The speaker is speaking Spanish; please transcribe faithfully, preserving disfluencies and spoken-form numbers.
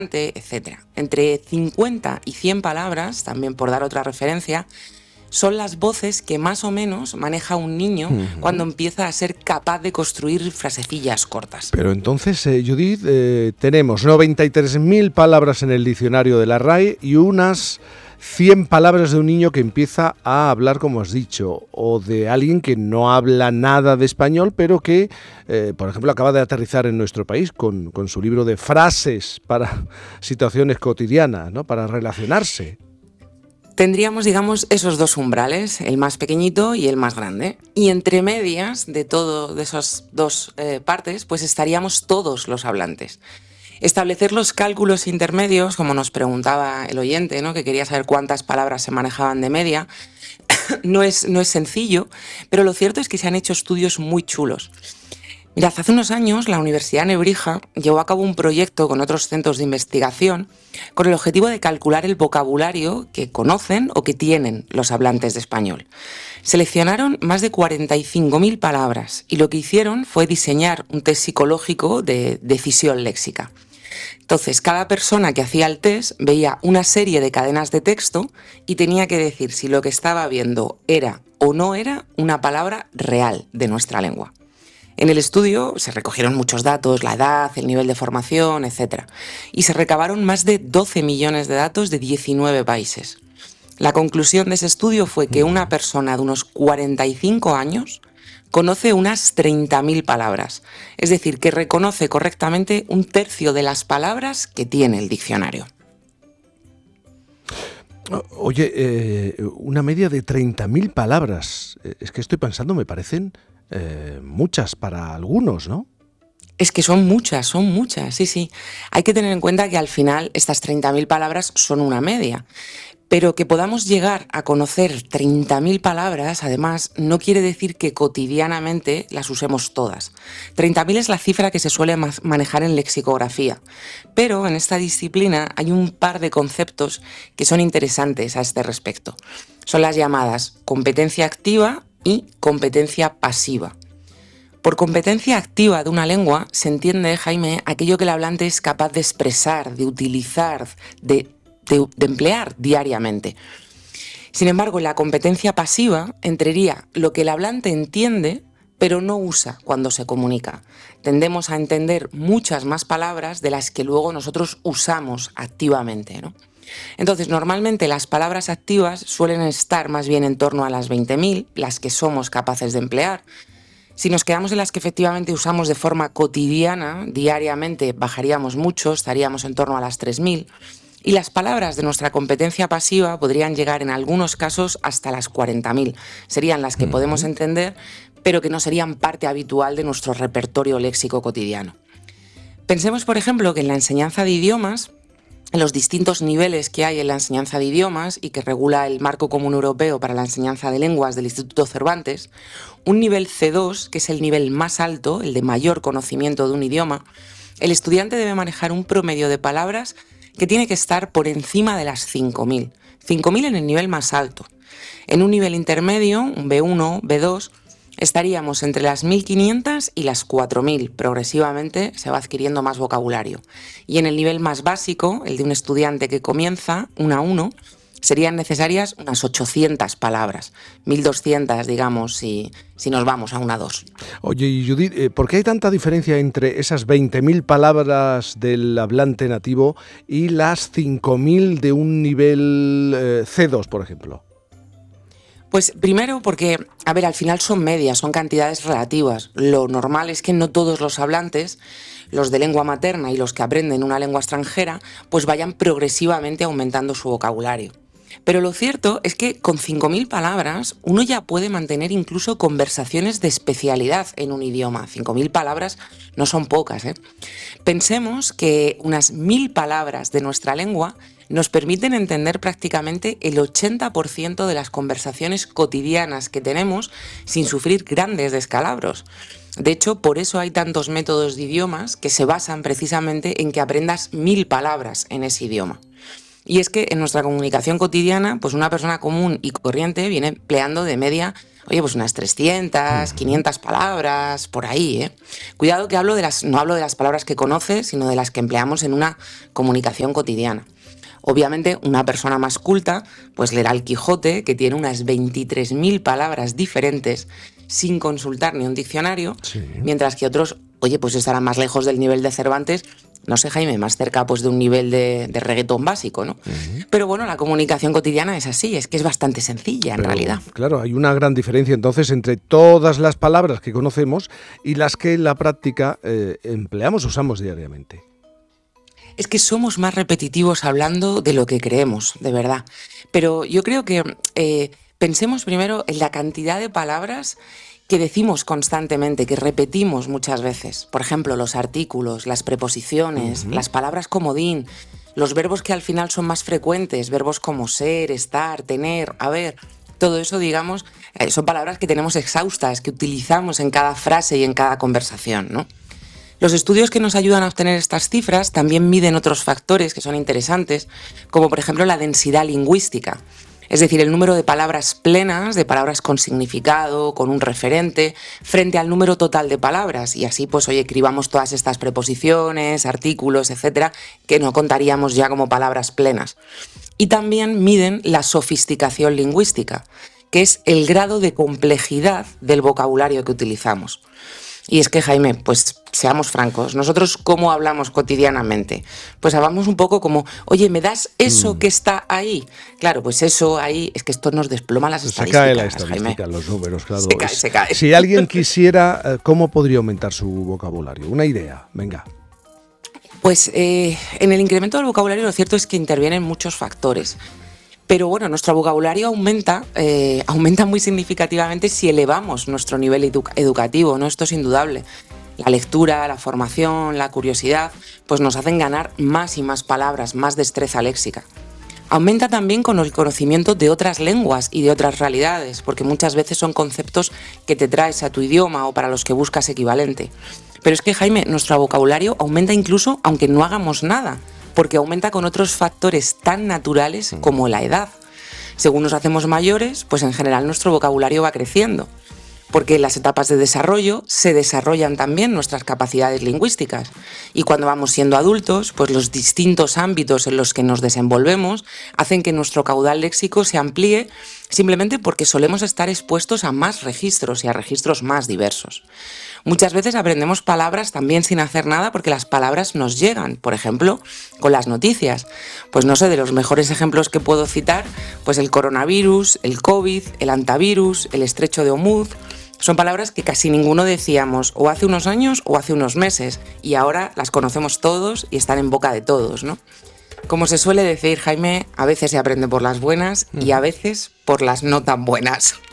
etcétera. Entre cincuenta y cien palabras, también por dar otra referencia, son las voces que más o menos maneja un niño uh-huh. cuando empieza a ser capaz de construir frasecillas cortas. Pero entonces, eh, Judith, eh, tenemos noventa y tres mil palabras en el diccionario de la R A E y unas cien palabras de un niño que empieza a hablar, como has dicho, o de alguien que no habla nada de español, pero que, eh, por ejemplo, acaba de aterrizar en nuestro país con, con su libro de frases para situaciones cotidianas, ¿no? Para relacionarse. Tendríamos, digamos, esos dos umbrales, el más pequeñito y el más grande. Y entre medias de todo, de esas dos eh, partes, pues estaríamos todos los hablantes. Establecer los cálculos intermedios, como nos preguntaba el oyente, ¿no? Que quería saber cuántas palabras se manejaban de media, no es, no es sencillo, pero lo cierto es que se han hecho estudios muy chulos. Mirad, hace unos años la Universidad de Nebrija llevó a cabo un proyecto con otros centros de investigación con el objetivo de calcular el vocabulario que conocen o que tienen los hablantes de español. Seleccionaron más de cuarenta y cinco mil palabras y lo que hicieron fue diseñar un test psicológico de decisión léxica. Entonces, cada persona que hacía el test veía una serie de cadenas de texto y tenía que decir si lo que estaba viendo era o no era una palabra real de nuestra lengua. En el estudio se recogieron muchos datos, la edad, el nivel de formación, etcétera, y se recabaron más de doce millones de datos de diecinueve países. La conclusión de ese estudio fue que una persona de unos cuarenta y cinco años conoce unas treinta mil palabras, es decir, que reconoce correctamente un tercio de las palabras que tiene el diccionario. Oye, eh, una media de treinta mil palabras, es que estoy pensando, me parecen eh, muchas para algunos, ¿no? Es que son muchas, son muchas, sí, sí. Hay que tener en cuenta que al final estas treinta mil palabras son una media. Pero que podamos llegar a conocer treinta mil palabras, además, no quiere decir que cotidianamente las usemos todas. treinta mil es la cifra que se suele manejar en lexicografía. Pero en esta disciplina hay un par de conceptos que son interesantes a este respecto. Son las llamadas competencia activa y competencia pasiva. Por competencia activa de una lengua se entiende, Jaime, aquello que el hablante es capaz de expresar, de utilizar, de De, de emplear diariamente. Sin embargo, en la competencia pasiva entraría lo que el hablante entiende, pero no usa cuando se comunica. Tendemos a entender muchas más palabras de las que luego nosotros usamos activamente, ¿no? Entonces, normalmente las palabras activas suelen estar más bien en torno a las veinte mil, las que somos capaces de emplear. Si nos quedamos en las que efectivamente usamos de forma cotidiana, diariamente, bajaríamos mucho, estaríamos en torno a las tres mil. Y las palabras de nuestra competencia pasiva podrían llegar en algunos casos hasta las cuarenta mil. Serían las que uh-huh. podemos entender, pero que no serían parte habitual de nuestro repertorio léxico cotidiano. Pensemos, por ejemplo, que en la enseñanza de idiomas, en los distintos niveles que hay en la enseñanza de idiomas y que regula el Marco Común Europeo para la Enseñanza de Lenguas del Instituto Cervantes, un nivel ce dos, que es el nivel más alto, el de mayor conocimiento de un idioma, el estudiante debe manejar un promedio de palabras que tiene que estar por encima de las cinco mil. cinco mil en el nivel más alto. En un nivel intermedio, un be uno, be dos, estaríamos entre las mil quinientas y las cuatro mil. Progresivamente se va adquiriendo más vocabulario. Y en el nivel más básico, el de un estudiante que comienza, un a uno, serían necesarias unas ochocientas palabras, mil doscientas, digamos, si, si nos vamos a una dos. Oye, y Judith, ¿por qué hay tanta diferencia entre esas veinte mil palabras del hablante nativo y las cinco mil de un nivel eh, ce dos, por ejemplo? Pues primero porque, a ver, al final son medias, son cantidades relativas. Lo normal es que no todos los hablantes, los de lengua materna y los que aprenden una lengua extranjera, pues vayan progresivamente aumentando su vocabulario. Pero lo cierto es que con cinco mil palabras uno ya puede mantener incluso conversaciones de especialidad en un idioma. cinco mil palabras no son pocas, ¿eh? Pensemos que unas mil palabras de nuestra lengua nos permiten entender prácticamente el ochenta por ciento de las conversaciones cotidianas que tenemos sin sufrir grandes descalabros. De hecho, por eso hay tantos métodos de idiomas que se basan precisamente en que aprendas mil palabras en ese idioma. Y es que en nuestra comunicación cotidiana, pues una persona común y corriente viene empleando de media Oye, pues unas trescientas, quinientas palabras, por ahí, ¿eh? Cuidado que hablo de las, no hablo de las palabras que conoces, sino de las que empleamos en una comunicación cotidiana. Obviamente, una persona más culta pues leerá el Quijote, que tiene unas veintitrés mil palabras diferentes sin consultar ni un diccionario, sí. Mientras que otros, oye, pues estarán más lejos del nivel de Cervantes, no sé, Jaime, más cerca pues de un nivel de, de reggaetón básico, ¿no? Uh-huh. Pero bueno, la comunicación cotidiana es así, es que es bastante sencilla en Pero, realidad. Claro, hay una gran diferencia entonces entre todas las palabras que conocemos y las que en la práctica eh, empleamos, usamos diariamente. Es que somos más repetitivos hablando de lo que creemos, de verdad. Pero yo creo que eh, pensemos primero en la cantidad de palabras que decimos constantemente, que repetimos muchas veces. Por ejemplo, los artículos, las preposiciones, uh-huh. las palabras comodín, los verbos que al final son más frecuentes, verbos como ser, estar, tener, haber. Todo eso, digamos, eh, son palabras que tenemos exhaustas, que utilizamos en cada frase y en cada conversación, ¿no? Los estudios que nos ayudan a obtener estas cifras también miden otros factores que son interesantes, como por ejemplo la densidad lingüística, es decir, el número de palabras plenas, de palabras con significado, con un referente, frente al número total de palabras, y así pues, oye, escribamos todas estas preposiciones, artículos, etcétera, que no contaríamos ya como palabras plenas. Y también miden la sofisticación lingüística, que es el grado de complejidad del vocabulario que utilizamos. Y es que, Jaime, pues seamos francos, nosotros ¿cómo hablamos cotidianamente? Pues hablamos un poco como, oye, ¿me das eso mm. que está ahí? Claro, pues eso ahí, es que esto nos desploma las estadísticas. Se cae la estadística, Jaime. Los números, claro. Se cae, se cae. Si alguien quisiera, ¿cómo podría aumentar su vocabulario? Una idea, venga. Pues eh, en el incremento del vocabulario lo cierto es que intervienen muchos factores. Pero bueno, nuestro vocabulario aumenta, eh, aumenta muy significativamente si elevamos nuestro nivel edu- educativo, ¿no? Esto es indudable. La lectura, la formación, la curiosidad, pues nos hacen ganar más y más palabras, más destreza léxica. Aumenta también con el conocimiento de otras lenguas y de otras realidades, porque muchas veces son conceptos que te traes a tu idioma o para los que buscas equivalente. Pero es que, Jaime, nuestro vocabulario aumenta incluso aunque no hagamos nada, porque aumenta con otros factores tan naturales como la edad. Según nos hacemos mayores, pues en general nuestro vocabulario va creciendo, porque en las etapas de desarrollo se desarrollan también nuestras capacidades lingüísticas. Y cuando vamos siendo adultos, pues los distintos ámbitos en los que nos desenvolvemos hacen que nuestro caudal léxico se amplíe simplemente porque solemos estar expuestos a más registros y a registros más diversos. Muchas veces aprendemos palabras también sin hacer nada porque las palabras nos llegan, por ejemplo, con las noticias. Pues no sé, de los mejores ejemplos que puedo citar, pues el coronavirus, el COVID, el antivirus, el estrecho de Hormuz. Son palabras que casi ninguno decíamos o hace unos años o hace unos meses y ahora las conocemos todos y están en boca de todos, ¿no? Como se suele decir, Jaime, a veces se aprende por las buenas y a veces por las no tan buenas.